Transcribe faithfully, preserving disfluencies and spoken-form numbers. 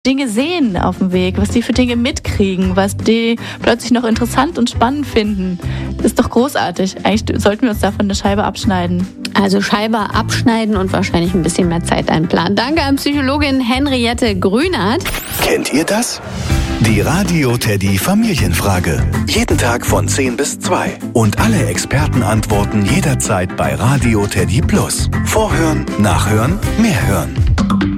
Dinge sehen auf dem Weg, was die für Dinge mitkriegen, was die plötzlich noch interessant und spannend finden. Das ist doch großartig. Eigentlich sollten wir uns davon eine Scheibe abschneiden. Also Scheibe abschneiden und wahrscheinlich ein bisschen mehr Zeit einplanen. Danke an Psychologin Henriette Grünert. Kennt ihr das? Die Radio Teddy Familienfrage. Jeden Tag von zehn bis zwei. Und alle Experten antworten jederzeit bei Radio Teddy Plus. Vorhören, nachhören, mehr hören.